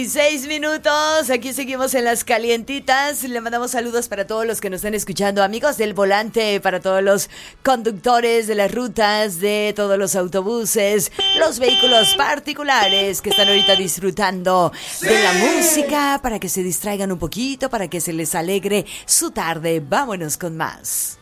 6 minutos, aquí seguimos en las calientitas. Le mandamos saludos para todos los que nos están escuchando, amigos del volante, para todos los conductores de las rutas, de todos los autobuses, los vehículos particulares que están ahorita disfrutando de la música, para que se distraigan un poquito, para que se les alegre su tarde. Vámonos con más.